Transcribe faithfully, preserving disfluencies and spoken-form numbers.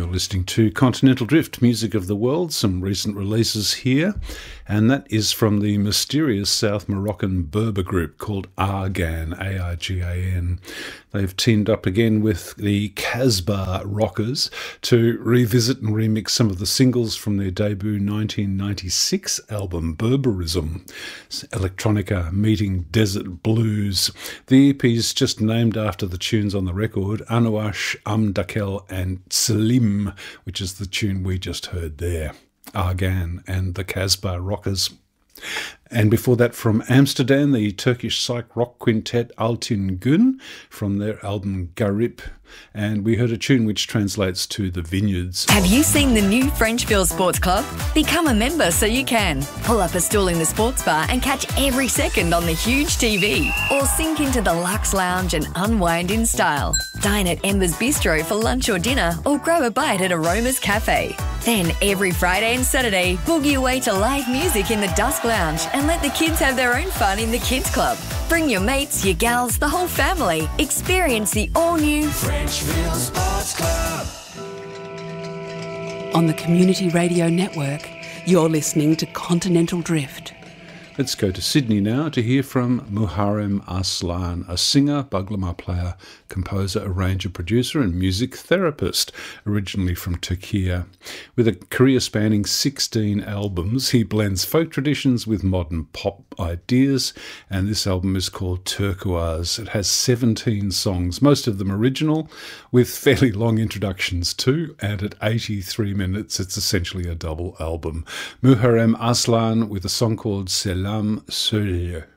You're listening to Continental Drift, Music of the World, some recent releases here, and that is from the mysterious South Moroccan Berber group called Argan, A R G A N. They've teamed up again with the Casbah Rockers to revisit and remix some of the singles from their debut nineteen ninety-six album Berberism, electronica meeting desert blues. The E P is just named after the tunes on the record, Anouash, Amdakel and Selim, which is the tune we just heard there, Argan and the Casbah Rockers. And before that, from Amsterdam, the Turkish psych rock quintet Altın Gün from their album Garip. And we heard a tune which translates to The Vineyards. Have you seen the new Frenchville Sports Club? Become a member so you can. Pull up a stool in the sports bar and catch every second on the huge T V. Or sink into the Lux Lounge and unwind in style. Dine at Ember's Bistro for lunch or dinner, or grab a bite at Aroma's Cafe. Then every Friday and Saturday, boogie away to live music in the Dusk Lounge and let the kids have their own fun in the Kids Club. Bring your mates, your gals, the whole family. Experience the all-new Frenchville Sports Club. On the Community Radio Network, you're listening to Continental Drift. Let's go to Sydney now to hear from Muharrem Aslan, a singer, baglama player, composer, arranger, producer and music therapist, originally from Turkey. With a career spanning sixteen albums, he blends folk traditions with modern pop ideas, and this album is called Turquoise. It has seventeen songs, most of them original, with fairly long introductions too, and at eighty-three minutes it's essentially a double album. Muharrem Aslan with a song called Selam Söyle.